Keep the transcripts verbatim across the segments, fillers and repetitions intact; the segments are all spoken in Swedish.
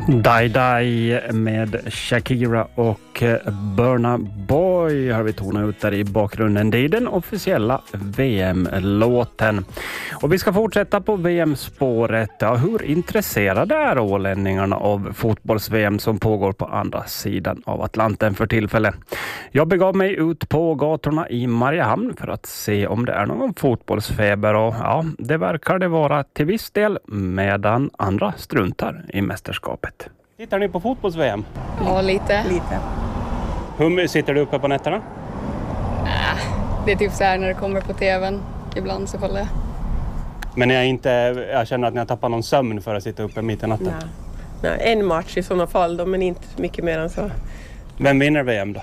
Die Die med Shakira och Burna Boy har vi tonat ut där i bakgrunden. Det är den officiella V M-låten. Och vi ska fortsätta på V M-spåret. Ja, hur intresserade är ålänningarna av fotbolls-V M som pågår på andra sidan av Atlanten för tillfället? Jag begav mig ut på gatorna i Mariehamn för att se om det är någon fotbollsfeber. Och ja, det verkar det vara till viss del, medan andra struntar i mästerskapet. Tittar ni på fotbolls-V M? Ja, lite. Lite. Hur sitter du uppe på nätterna? Äh, det är typ så här när det kommer på tvn. Ibland så kollar jag. Men jag, inte, jag känner att ni har tappat någon sömn för att sitta uppe mitt i natten. Nej. Nej, en match i sådana fall då, men inte mycket mer än så. Vem vinner V M då?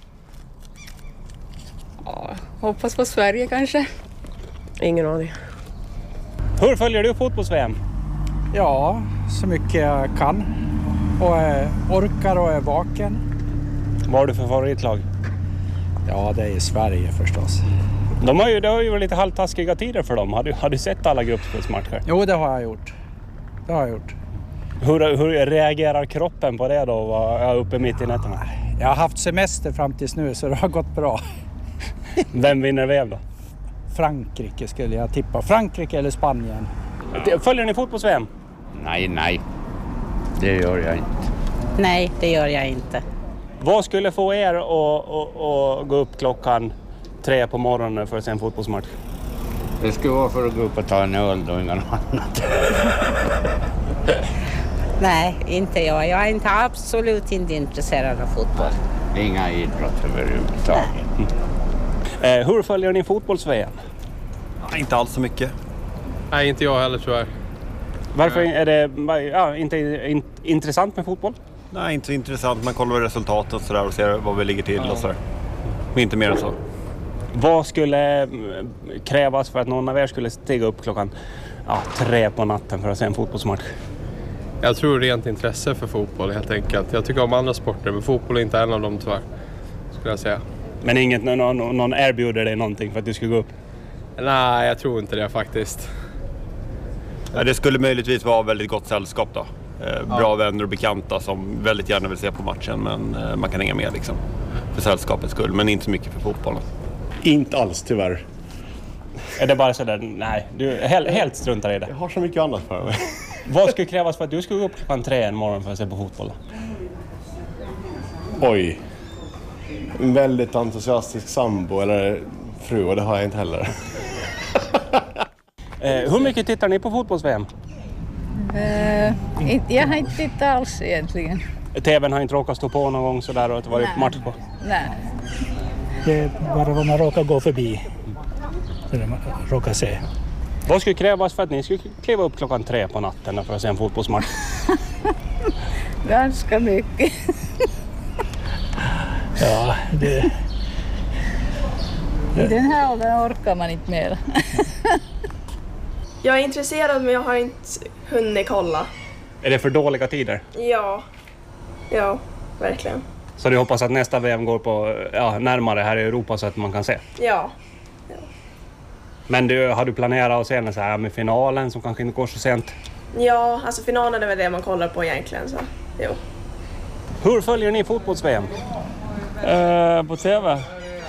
Ja, hoppas på Sverige kanske. Ingen aning. Hur följer du fotbolls-V M? Ja, så mycket jag kan. Och är, orkar och är vaken. Vad har du för favoritlag? Ja, det är Sverige förstås. De har ju, det har ju varit lite halvtaskiga tider för dem. Har du, har du sett alla gruppspelsmatcher? Jo, det har jag gjort. Det har jag gjort. Hur, hur reagerar kroppen på det då? Var jag uppe mitt i nätterna? Jag har haft semester fram tills nu så det har gått bra. Vem vinner V M då? Frankrike skulle jag tippa. Frankrike eller Spanien. Följer ni fotbolls-V M? Nej, nej. Det gör jag inte. Nej, det gör jag inte. Vad skulle få er att, att, att gå upp klockan tre på morgonen för att se en fotbollsmatch? Det skulle vara för att gå upp och ta en öl och inget annat. Nej, inte jag. Jag är inte absolut inte intresserad av fotboll. Inga idrott överhuvudtaget. Mm. Eh, hur följer ni fotbolls-V M? Ja, inte alls så mycket. Nej, inte jag heller tror jag. Varför är det ja, inte in, intressant med fotboll? Nej, inte så intressant. Man kollar resultatet och, sådär och ser vad vi ligger till och sådär. Men inte mer än så. Vad skulle krävas för att någon av er skulle stiga upp klockan ja, tre på natten för att se en fotbollsmatch? Jag tror rent intresse för fotboll helt enkelt. Jag tycker om andra sporter, men fotboll är inte en av dem tyvärr, skulle jag säga. Men inget, någon, någon erbjuder dig någonting för att du ska gå upp? Nej, jag tror inte det faktiskt. Ja, det skulle möjligtvis vara väldigt gott sällskap då. Eh, bra ja. Vänner och bekanta som väldigt gärna vill se på matchen, men eh, man kan hänga med liksom. För sällskapets skull, men inte så mycket för fotbollen. Inte alls tyvärr. Är det bara sådär, nej, du helt, helt struntar i det? Jag har så mycket annat för mig. Vad skulle krävas för att du skulle gå upp klockan tre en morgon för att se på fotboll? Oj. En väldigt entusiastisk sambo eller fru, och det har jag inte heller. eh, hur mycket tittar ni på fotbolls-V M? Uh, jag har inte tittat alls egentligen. T V:n har inte råkat stå på någon gång sådär och att det var upp match på? Nej. Det är bara vad man råkar gå förbi. Så man råkar se. Vad skulle krävas för att ni skulle kliva upp klockan tre på natten för att se en fotbollsmatch? Ganska mycket. Ja, det... I den här åldern orkar man inte mer. Jag är intresserad, men jag har inte hunnit kolla. Är det för dåliga tider? Ja, ja, verkligen. Så du hoppas att nästa V M går på ja, närmare här i Europa så att man kan se? Ja. ja. Men du, har du planerat att se den så här med finalen som kanske inte går så sent? Ja, alltså finalen är väl det man kollar på egentligen, så jo. Hur följer ni fotbolls-V M? Eh, på T V.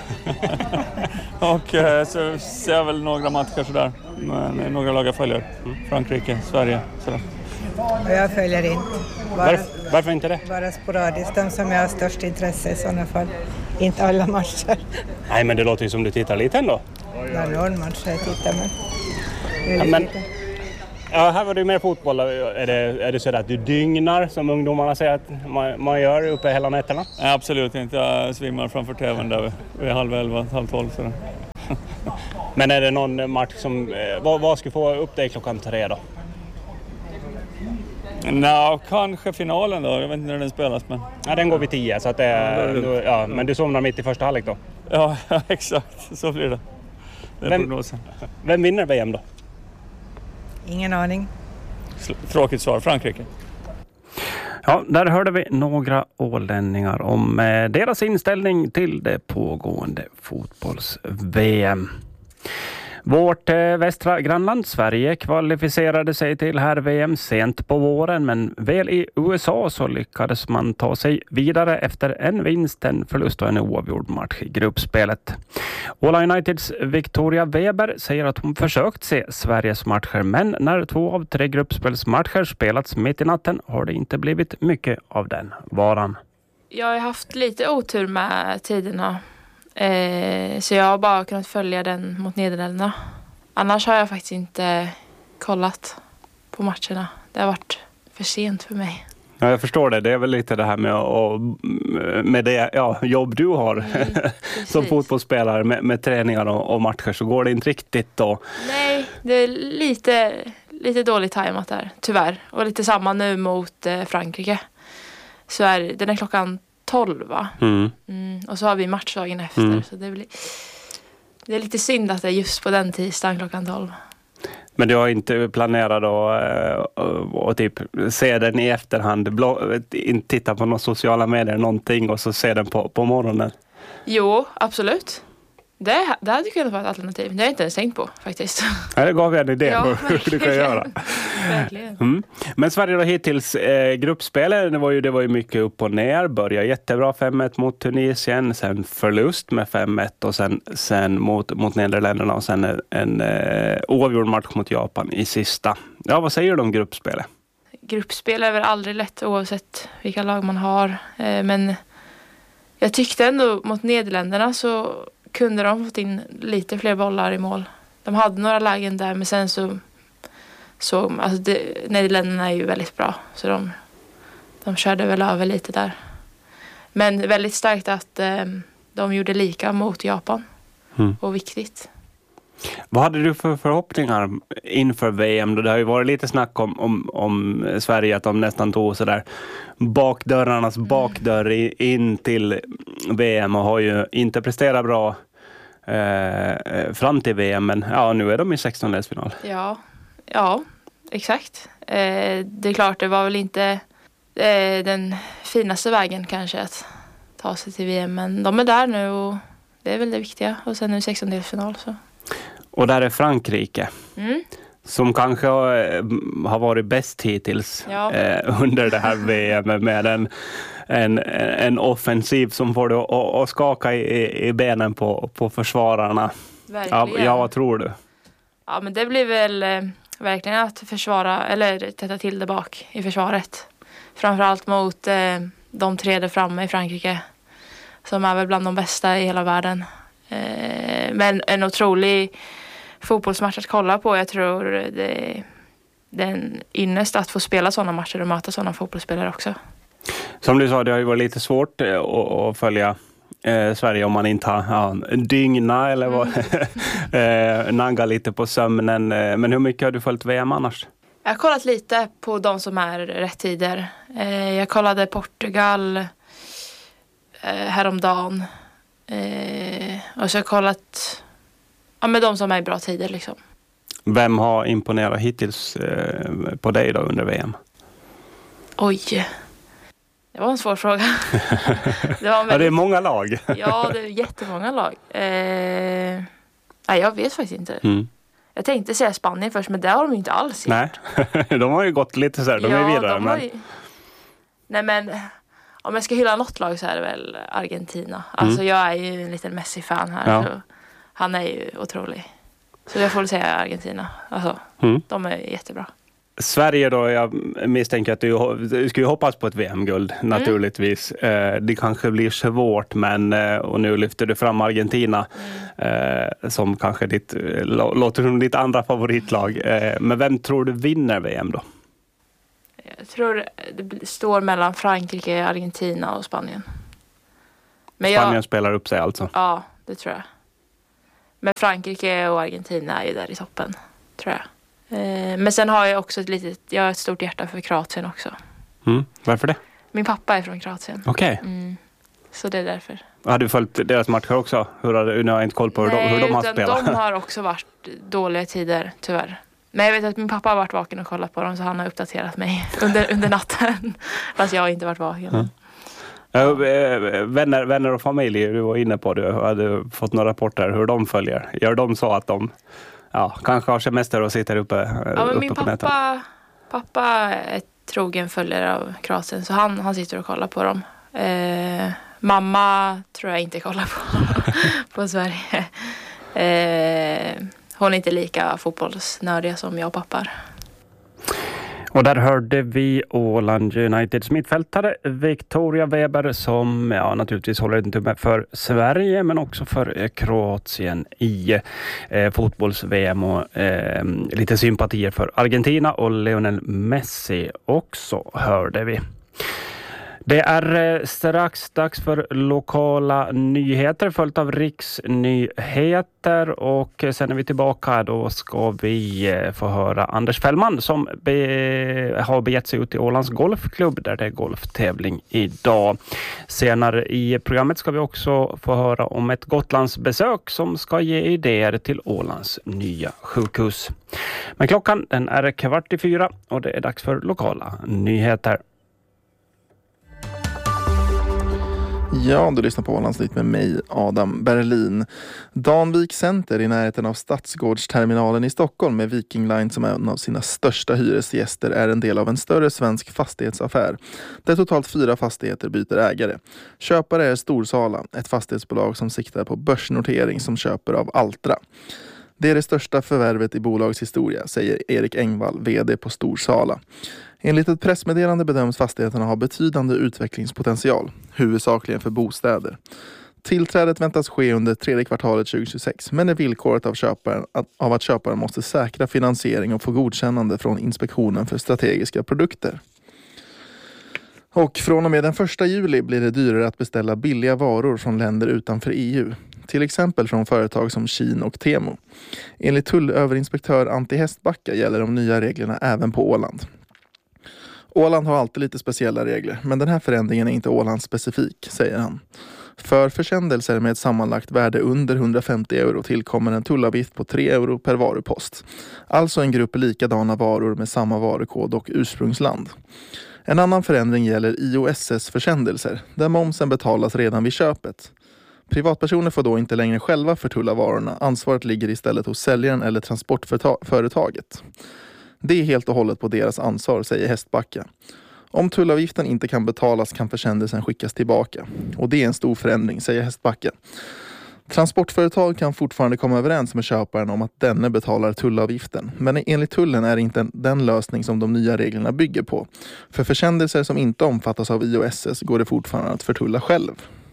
Och eh, så ser jag väl några matcher sådär. Men eh, några lag jag följer. Mm. Frankrike, Sverige, sådär. Och jag följer inte. Bara, varför, varför inte det? Bara sporadiskt, de som jag har störst intresse i sådana fall. Inte alla matcher. Nej, men det låter ju som du tittar lite ändå. Ja, någon match jag tittar med. Ja, men, ja, här var det mer fotboll. Är det, är det så att du dygnar som ungdomarna säger att man, man gör uppe hela nätterna? Nej, absolut inte. Jag svimmar framför T V:n där vid halv elva, halv tolv. Sådär. Men är det någon match som... Vad, vad ska få upp dig klockan tre då? Nå, kanske finalen då. Jag vet inte när den spelas, men... Ja, den går vid tio, så att det... Ja, du, ja, men du somnar mitt i första halvlek då? Ja, exakt. Så blir det. Det är vem, prognosen. Vem vinner V M då? Ingen aning. Tråkigt svar. Frankrike. Ja, där hörde vi några ålänningar om eh, deras inställning till det pågående fotbolls-V M. Vårt eh, västra grannland Sverige kvalificerade sig till herr-V M sent på våren, men väl i U S A så lyckades man ta sig vidare efter en vinst, en förlust och en oavgjord match i gruppspelet. Ola Uniteds Victoria Weber säger att hon försökt se Sveriges matcher, men när två av tre gruppspelsmatcher spelats mitt i natten har det inte blivit mycket av den varan. Jag har haft lite otur med tiderna. Eh, så jag har bara kunnat följa den mot Nederländerna. Annars har jag faktiskt inte kollat på matcherna. Det har varit för sent för mig. Ja, jag förstår det. Det är väl lite det här med, och, med det ja, jobb du har mm, som fotbollsspelare med, med träningar och, och matcher, så går det inte riktigt då. Nej, det är lite, lite dåligt tajmat där, tyvärr. Och lite samma nu mot eh, Frankrike. Så är den är klockan tolv, va? Mm. Mm, och så har vi matchdagen efter. Mm. Så det, blir, det är lite synd att det är just på den tisdagen klockan tolv. Men du har inte planerat att och typ se den i efterhand, blå, inte titta på några sociala medier någonting och så se den på, på morgonen? Jo, absolut. Det, det hade kunnat vara ett alternativ. Det har jag inte ens tänkt på faktiskt. Ja, det gav jag en idé ja, på hur du kan göra. Verkligen. Mm. Men Sverige då hittills eh, gruppspelare, det var, ju, det var ju mycket upp och ner. Började jättebra fem ett mot Tunisien, sen förlust med fem ett och sen, sen mot, mot Nederländerna och sen en, en eh, oavgjord match mot Japan i sista. Ja, vad säger du om gruppspelet? Gruppspel är väl aldrig lätt oavsett vilka lag man har. Eh, men jag tyckte ändå mot Nederländerna så kunde de fått in lite fler bollar i mål. De hade några lägen där, men sen så så alltså det, Nederländerna är ju väldigt bra, så de de körde väl över lite där. Men väldigt starkt att eh, de gjorde lika mot Japan. Mm. Och viktigt. Vad hade du för förhoppningar inför V M? Det har ju varit lite snack om, om, om Sverige, att de nästan tog så där bakdörrarnas mm. bakdörr in till V M och har ju inte presterat bra eh, fram till V M, men ja, nu är de i sextondeelsfinal. Ja, ja, exakt. Eh, det är klart, det var väl inte eh, den finaste vägen kanske att ta sig till V M, men de är där nu och det är väl det viktiga. Och sen är det sextondelsfinal så. Och där är Frankrike. Mm. Som kanske har varit bäst hittills ja. eh, under det här V M med en, en, en offensiv som får det att, att skaka i, i benen på, på försvararna. Verkligen. Ja, ja, vad tror du? Ja, men det blir väl eh, verkligen att försvara, eller tätta till det bak i försvaret. Framförallt mot eh, de tre där framme i Frankrike. Som är väl bland de bästa i hela världen. Eh, men en otrolig fotbollsmatch att kolla på. Jag tror det, det är en ynnest att få spela sådana matcher och möta sådana fotbollsspelare också. Som du sa, det har ju varit lite svårt att, att följa eh, Sverige om man inte har ja, dygna eller vad, mm. eh, nagga lite på sömnen. Men hur mycket har du följt V M annars? Jag har kollat lite på de som är rätt tider. Eh, jag kollade Portugal eh, häromdagen. Eh, och så har jag kollat ja, med de som är i bra tider liksom. Vem har imponerat hittills eh, på dig då under V M? Oj, det var en svår fråga. det, var väldigt... ja, det är många lag. ja, det är jättemånga lag. Eh... Nej, jag vet faktiskt inte. Mm. Jag tänkte säga Spanien först, men det har de ju inte alls gjort. Nej, de har ju gått lite så här, de ja, är vidare. De men... Ju... Nej, men om jag ska hylla något lag så är det väl Argentina. Alltså mm. jag är ju en liten Messi-fan här. Ja. Så han är ju otrolig. Så jag får väl säga Argentina. Alltså, mm. de är jättebra. Sverige då, jag misstänker att du, du ska ju hoppas på ett V M-guld naturligtvis. Mm. Det kanske blir svårt, men och nu lyfter du fram Argentina mm. som kanske ditt, låter som ditt andra favoritlag. Men vem tror du vinner V M då? Jag tror det står mellan Frankrike, Argentina och Spanien. Men Spanien jag, spelar upp sig alltså? Ja, det tror jag. Men Frankrike och Argentina är ju där i toppen, tror jag. Men sen har jag också ett litet, jag har ett stort hjärta för Kroatien också. Mm. Varför det? Min pappa är från Kroatien. Okej. Okay. Mm. Så det är därför. Har du följt deras matcher också? Hur har du, nu har jag inte koll på hur, Nej, de, hur de har spelat. De har också varit dåliga tider, tyvärr. Men jag vet att min pappa har varit vaken och kollat på dem, så han har uppdaterat mig under, under natten. Fast jag har inte varit vaken. Mm. Ja, vänner, vänner och familj, du var inne på det. Du hade fått några rapporter hur de följer. Gör de så att de ja, kanske har semester och sitter uppe, ja, men uppe min på nätet. pappa, pappa är trogen följare av Kroatien, så han, han sitter och kollar på dem. Eh, mamma tror jag inte kollar på, på Sverige. Eh, hon är inte lika fotbollsnördiga som jag och pappar. Och där hörde vi Åland Uniteds mittfältare Victoria Weber som ja, naturligtvis håller en tumme för Sverige men också för Kroatien i eh, fotbolls-V M och eh, lite sympatier för Argentina och Lionel Messi också hörde vi. Det är strax dags för lokala nyheter följt av riksnyheter och sen är vi tillbaka. Då ska vi få höra Anders Fällman som be- har begett sig ut i Ålands golfklubb där det är golftävling idag. Senare i programmet ska vi också få höra om ett Gotlandsbesök som ska ge idéer till Ålands nya sjukhus. Men klockan den är kvart i fyra och det är dags för lokala nyheter. Ja, du lyssnar på Ålandsnytt med mig, Adam Berlin. Danvik Center i närheten av Stadsgårdsterminalen i Stockholm med Viking Line som en av sina största hyresgäster är en del av en större svensk fastighetsaffär. Där totalt fyra fastigheter byter ägare. Köpare är Storsala, ett fastighetsbolag som siktar på börsnotering som köper av Altra. Det är det största förvärvet i bolagets historia, säger Erik Engvall, vd på Storsala. Enligt ett pressmeddelande bedöms fastigheterna ha betydande utvecklingspotential, huvudsakligen för bostäder. Tillträdet väntas ske under tredje kvartalet tjugohundratjugosex, men är villkoret av, köparen, av att köparen måste säkra finansiering och få godkännande från Inspektionen för strategiska produkter. Och från och med den första juli blir det dyrare att beställa billiga varor från länder utanför E U. Till exempel från företag som Shein och Temo. Enligt tullöverinspektör Antti Hästbacka gäller de nya reglerna även på Åland. Åland har alltid lite speciella regler, men den här förändringen är inte Åland specifik, säger han. För försändelser med ett sammanlagt värde under hundrafemtio euro tillkommer en tullavgift på tre euro per varupost. Alltså en grupp likadana varor med samma varukod och ursprungsland. En annan förändring gäller I O S S-försändelser, där momsen betalas redan vid köpet. Privatpersoner får då inte längre själva förtulla varorna. Ansvaret ligger istället hos säljaren eller transportföretaget. Det är helt och hållet på deras ansvar, säger Hästbacka. Om tullavgiften inte kan betalas kan försändelsen skickas tillbaka. Och det är en stor förändring, säger Hästbacka. Transportföretag kan fortfarande komma överens med köparen om att denne betalar tullavgiften. Men enligt tullen är det inte den lösning som de nya reglerna bygger på. För försändelser som inte omfattas av I O S S går det fortfarande att förtulla själv.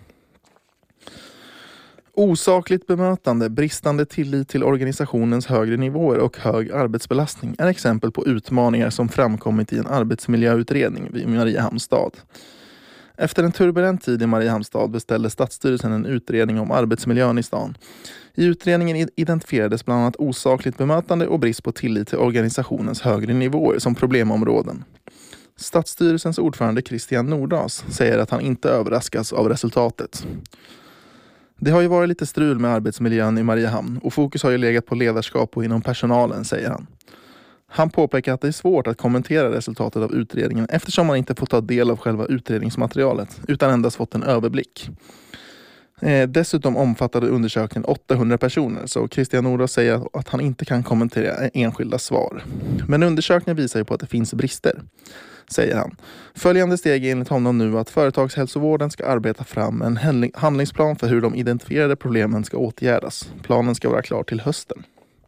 Osakligt bemötande, bristande tillit till organisationens högre nivåer och hög arbetsbelastning är exempel på utmaningar som framkommit i en arbetsmiljöutredning vid Mariehamns stad. Efter en turbulent tid i Mariehamns stad beställde Stadsstyrelsen en utredning om arbetsmiljön i stan. I utredningen identifierades bland annat osakligt bemötande och brist på tillit till organisationens högre nivåer som problemområden. Stadsstyrelsens ordförande Christian Nordas säger att han inte överraskas av resultatet. Det har ju varit lite strul med arbetsmiljön i Mariehamn och fokus har ju legat på ledarskap och inom personalen, säger han. Han påpekar att det är svårt att kommentera resultatet av utredningen eftersom man inte får ta del av själva utredningsmaterialet utan endast fått en överblick. Eh, dessutom omfattade undersökningen åttahundra personer så Christian Nordas säger att han inte kan kommentera enskilda svar. Men undersökningen visar ju på att det finns brister, säger han. Följande steg är enligt honom nu att företagshälsovården ska arbeta fram en handlingsplan för hur de identifierade problemen ska åtgärdas. Planen ska vara klar till hösten.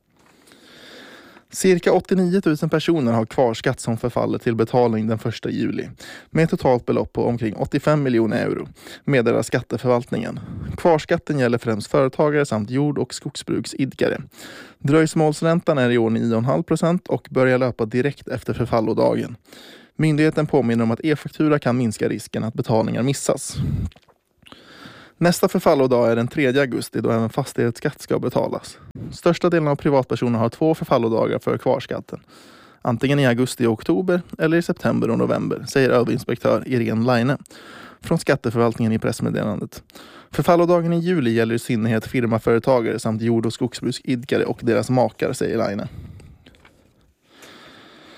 Cirka åttionio tusen personer har kvarskatt som förfaller till betalning den första juli. Med ett totalt belopp på omkring åttiofem miljoner euro, meddelar skatteförvaltningen. Kvarskatten gäller främst företagare samt jord- och skogsbruksidkare. Dröjsmålsräntan är i år nio komma fem procent och börjar löpa direkt efter förfallodagen. Myndigheten påminner om att e-faktura kan minska risken att betalningar missas. Nästa förfallodag är den tredje augusti då även fastighetsskatt ska betalas. Största delen av privatpersoner har två förfallodagar för kvarskatten. Antingen i augusti och oktober eller i september och november, säger överinspektör Irene Leine från skatteförvaltningen i pressmeddelandet. Förfallodagen i juli gäller i synnerhet firmaföretagare samt jord- och skogsbruksidkare och deras makar, säger Leine.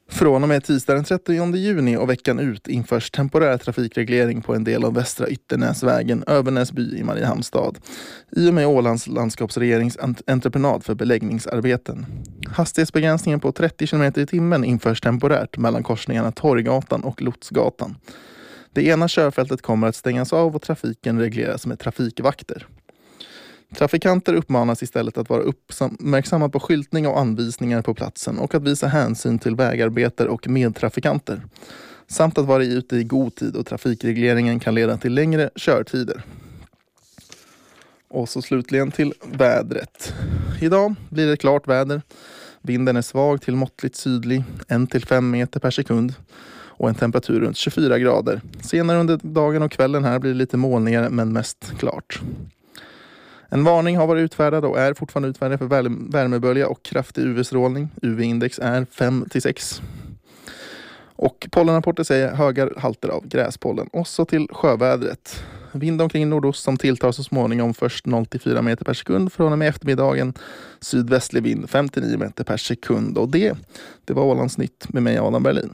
Från och med tisdag den trettionde juni och veckan ut införs temporär trafikreglering på en del av Västra Ytternäsvägen, Övernäsby i Mariehamnstad. I och med Ålands landskapsregerings entreprenad för beläggningsarbeten. Hastighetsbegränsningen på trettio kilometer i timmen införs temporärt mellan korsningarna Torggatan och Lotsgatan. Det ena körfältet kommer att stängas av och trafiken regleras med trafikvakter. Trafikanter uppmanas istället att vara uppmärksamma på skyltning och anvisningar på platsen och att visa hänsyn till vägarbetare och medtrafikanter. Samt att vara ute i god tid och trafikregleringen kan leda till längre körtider. Och så slutligen till vädret. Idag blir det klart väder. Vinden är svag till måttligt sydlig, en till fem meter per sekund. Och en temperatur runt tjugofyra grader. Senare under dagen och kvällen här blir det lite molnigare men mest klart. En varning har varit utfärdad och är fortfarande utfärdad för värmebölja och kraftig U V-strålning. U V-index är fem till sex. Och pollenrapporter säger höga halter av gräspollen. Och så till sjövädret. Vind omkring nordost som tilltar så småningom först noll till fyra meter per sekund. Från och med eftermiddagen sydvästlig vind fem till nio meter per sekund. Och det, det var Ålands nytt med mig Adam Berlin.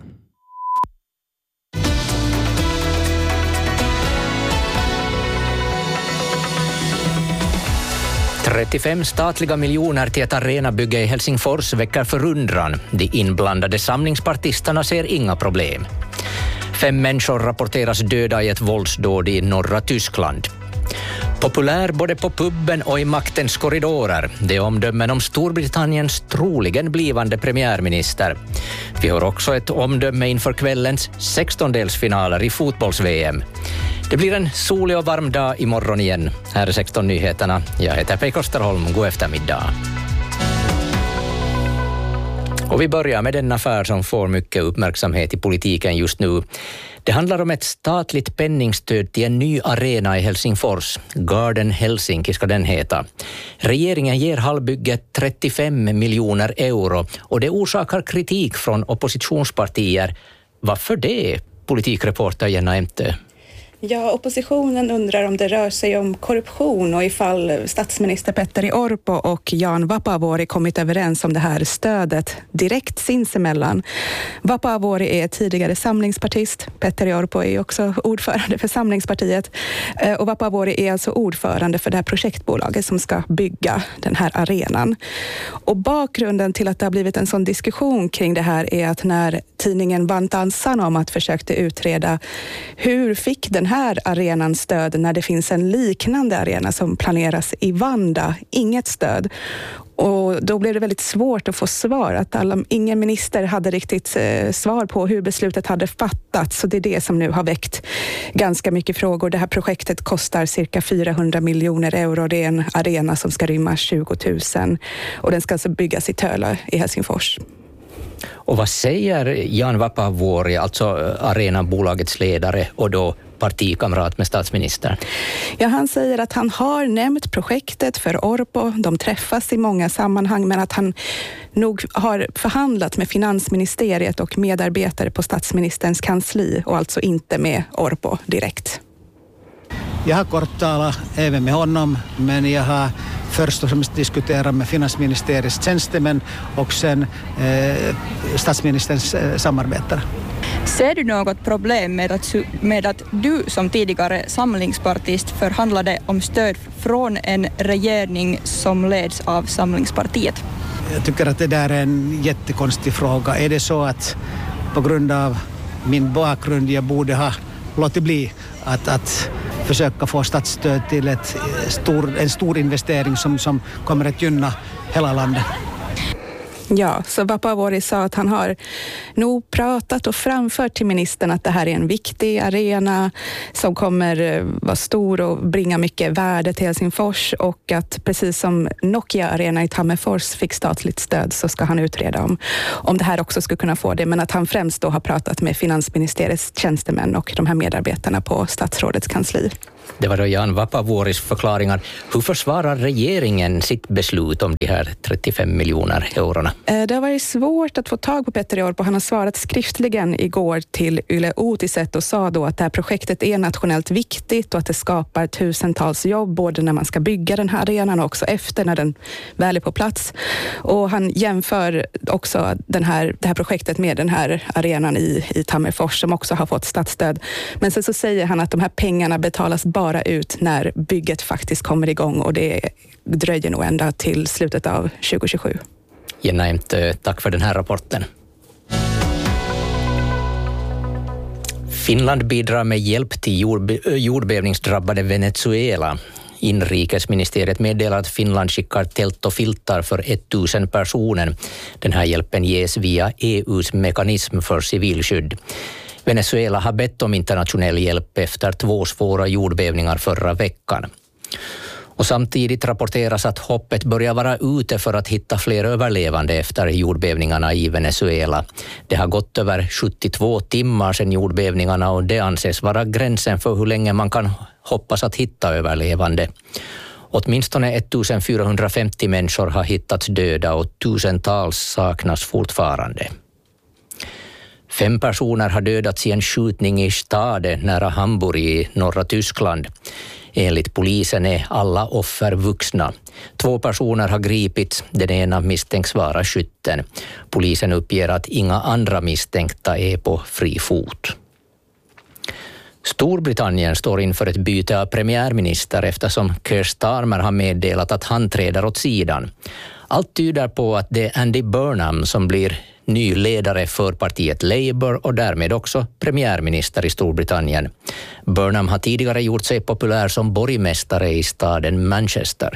trettiofem statliga miljoner till ett arenabygge i Helsingfors väcker förundran. De inblandade samlingspartisterna ser inga problem. Fem människor rapporteras döda i ett våldsdåd i norra Tyskland. Populär både på pubben och i maktens korridorer. Det är omdömen om Storbritanniens troligen blivande premiärminister. Vi har också ett omdöme inför kvällens sextondelsfinaler i fotbolls-V M. Det blir en solig och varm dag imorgon igen. Här är sexton nyheterna. Jag heter Pei Kosterholm. God eftermiddag. Och vi börjar med den affär som får mycket uppmärksamhet i politiken just nu. Det handlar om ett statligt penningstöd till en ny arena i Helsingfors. Garden Helsinki ska den heta. Regeringen ger hallbygget trettiofem miljoner euro och det orsakar kritik från oppositionspartier. Varför det? Politikreporter Jenna Emte. Ja, oppositionen undrar om det rör sig om korruption och ifall statsminister Petteri Orpo och Jan Vapaavuori kommit överens om det här stödet direkt sinsemellan. Vapaavuori är tidigare samlingspartist. Petteri Orpo är också ordförande för Samlingspartiet. Och Vapaavuori är alltså ordförande för det här projektbolaget som ska bygga den här arenan. Och bakgrunden till att det har blivit en sån diskussion kring det här är att när tidningen Vantaan Sanomat försökte utreda hur fick den här här arenan stöd när det finns en liknande arena som planeras i Vanda, inget stöd. Och då blev det väldigt svårt att få svar. Att alla, ingen minister hade riktigt eh, svar på hur beslutet hade fattats. Så det är det som nu har väckt ganska mycket frågor. Det här projektet kostar cirka fyrahundra miljoner euro. Det är en arena som ska rymma tjugo tusen. Och den ska alltså byggas i Töla i Helsingfors. Och vad säger Jan Vapaavuori, alltså arenabolagets ledare och då partikamrat med statsministern? Ja, han säger att han har nämnt projektet för Orpo. De träffas i många sammanhang, men att han nog har förhandlat med finansministeriet och medarbetare på statsministerns kansli och alltså inte med Orpo direkt. Jag har kort talat även med honom, men jag har först och främst diskuterat med finansministeriets tjänstemän och sen eh, statsministerns eh, samarbetare. Ser du något problem med att, med att du som tidigare samlingspartist förhandlade om stöd från en regering som leds av Samlingspartiet? Jag tycker att det där är en jättekonstig fråga. Är det så att på grund av min bakgrund jag borde ha låtit bli att, att försöka få statsstöd till ett stor, en stor investering som, som kommer att gynna hela landet? Ja, så Vapaavuori sa att han har nog pratat och framfört till ministern att det här är en viktig arena som kommer vara stor och bringa mycket värde till Helsingfors och att precis som Nokia Arena i Tammerfors fick statligt stöd så ska han utreda om, om det här också skulle kunna få det, men att han främst då har pratat med finansministeriets tjänstemän och de här medarbetarna på statsrådets kansli. Det var då Jan Vapavuoris förklaringar. Hur försvarar regeringen sitt beslut om de här trettiofem miljoner eurona? Det har varit svårt att få tag på Petteri Orpo. Han har svarat skriftligen igår till Yle Uutiset och sa då att det här projektet är nationellt viktigt och att det skapar tusentals jobb både när man ska bygga den här arenan och också efter när den väl är på plats. Och han jämför också den här, det här projektet med den här arenan i, i Tammerfors som också har fått statsstöd. Men sen så säger han att de här pengarna betalas bara ut när bygget faktiskt kommer igång och det dröjer nog ända till slutet av tjugohundratjugosju. Jenna Emtö, tack för den här rapporten. Finland bidrar med hjälp till jordbe- jordbävningsdrabbade Venezuela. Inrikesministeriet meddelar att Finland skickar tält och filtar för tusen personer. Den här hjälpen ges via E U:s mekanism för civilskydd. Venezuela har bett om internationell hjälp efter två svåra jordbävningar förra veckan. Och samtidigt rapporteras att hoppet börjar vara ute för att hitta fler överlevande efter jordbävningarna i Venezuela. Det har gått över sjuttiotvå timmar sedan jordbävningarna och det anses vara gränsen för hur länge man kan hoppas att hitta överlevande. Åtminstone fjortonhundrafemtio människor har hittats döda och tusentals saknas fortfarande. Fem personer har dödats i en skjutning i Stade nära Hamburg i norra Tyskland. Enligt polisen är alla offer vuxna. Två personer har gripits, den ena misstänks vara skytten. Polisen uppger att inga andra misstänkta är på fri fot. Storbritannien står inför ett byte av premiärminister eftersom Keir Starmer har meddelat att han träder åt sidan. Allt tyder på att det är Andy Burnham som blir ny ledare för partiet Labour och därmed också premiärminister i Storbritannien. Burnham har tidigare gjort sig populär som borgmästare i staden Manchester.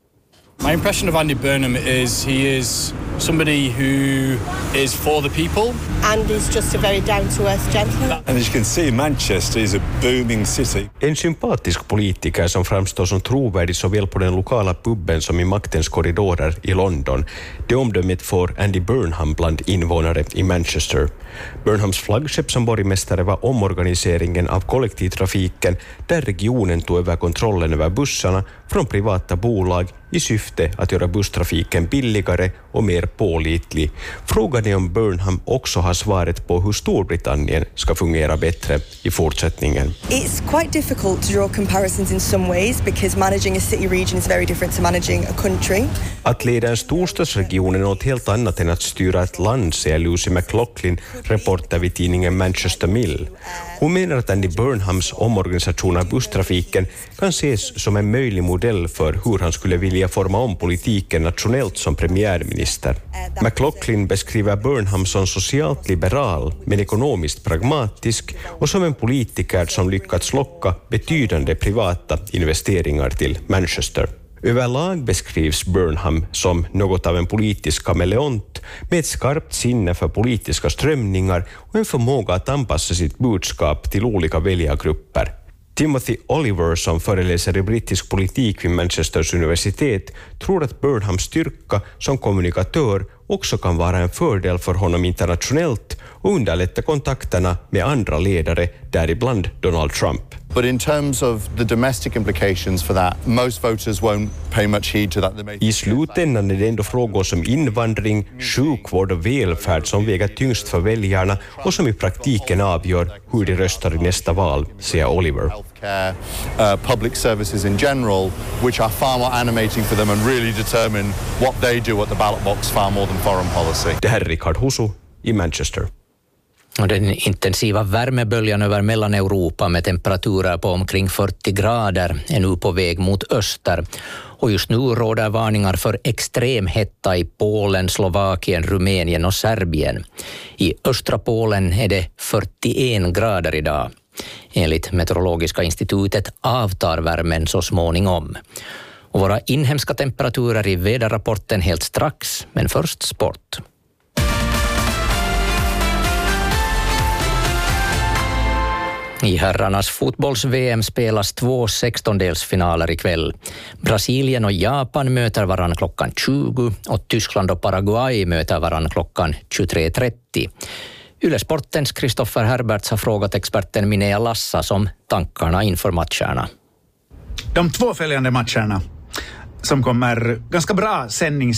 My impression of Andy Burnham is he is somebody who is for the people. Andy's just a very down-to-earth gentleman. And as you can see, Manchester is a booming city. En sympatisk politiker som framstår som trovärdig såväl på den lokala pubben som i maktens korridorer i London. Det omdömet får Andy Burnham bland invånare i Manchester. Burnhams flaggskepp som borgmästare var omorganiseringen av kollektivtrafiken där regionen tog över kontrollen över bussarna från privata bolag i syfte att göra busstrafiken billigare och mer pålitlig. Frågan är om Burnham också har svaret på hur Storbritannien ska fungera bättre i fortsättningen. It's quite difficult to draw comparisons in some ways because managing a city region is very different to managing a country. Att leda en storstadsregion är något helt annat än att styra ett land, säger Lucy McLaughlin, reporter vid tidningen Manchester Mill. Hon menar att Andy Burnhams omorganisation av busstrafiken kan ses som en möjlig modell för hur han skulle vilja forma om politiken nationellt som premiärminister. McLaughlin beskriver Burnham som socialt liberal men ekonomiskt pragmatisk och som en politiker som lyckats locka betydande privata investeringar till Manchester. Överlag beskrivs Burnham som något av en politisk kameleont med ett skarpt sinne för politiska strömningar och en förmåga att anpassa sitt budskap till olika väljargrupper. Timothy Oliver, som föreläser i brittisk politik vid Manchesters universitet, tror att Burnhams styrka som kommunikatör också kan vara en fördel för honom internationellt och underlätta kontakterna med andra ledare, däribland Donald Trump. But in terms of the domestic implications for that, most voters won't pay much heed to that. I slutändan är det ändå frågor som invandring, sjukvård och välfärd som väger tyngst för väljarna och som i praktiken avgör hur de röstar i nästa val, säger Oliver. Healthcare, uh, public services in general, which are far more animating for them and really determine what they do at the ballot box far more than foreign policy. Det här är Richard Husu i Manchester. Och den intensiva värmeböljan över Mellaneuropa med temperaturer på omkring fyrtio grader är nu på väg mot öster. Och just nu råder varningar för extrem hetta i Polen, Slovakien, Rumänien och Serbien. I östra Polen är det fyrtioen grader idag. Enligt Meteorologiska institutet avtar värmen så småningom. Och våra inhemska temperaturer i väderrapporten helt strax, men först sport. I herrarnas fotbolls-V M spelas två sextondelsfinaler ikväll. Brasilien och Japan möter varann klockan tjugo och Tyskland och Paraguay möter varann klockan tjugotre trettio. Yle Sportens Kristoffer Herberts har frågat experten Minea Lassa som tankarna inför matcherna. De två följande matcherna som kommer ganska bra sändnings